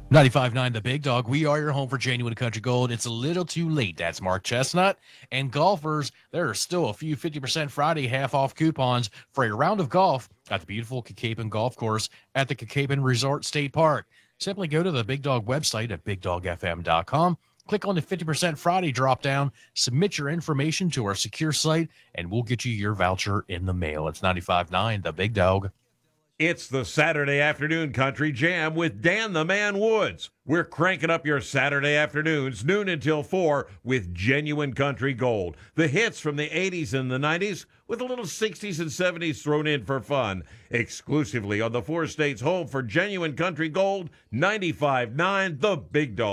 95.9 The Big Dog. We are your home for genuine country gold. It's a little too late. That's Mark Chestnut. And golfers, there are still a few 50% Friday half off coupons for a round of golf at the beautiful Cacapen Golf Course at the Cacapen Resort State Park. Simply go to the Big Dog website at bigdogfm.com. Click on the 50% Friday drop down, submit your information to our secure site, and we'll get you your voucher in the mail. It's 95.9 The Big Dog. It's the Saturday Afternoon Country Jam with Dan the Man Woods. We're cranking up your Saturday afternoons, noon until 4, with genuine country gold. The hits from the 80s and the 90s, with a little 60s and 70s thrown in for fun. Exclusively on the four states home for genuine country gold, 95.9 The Big Dog.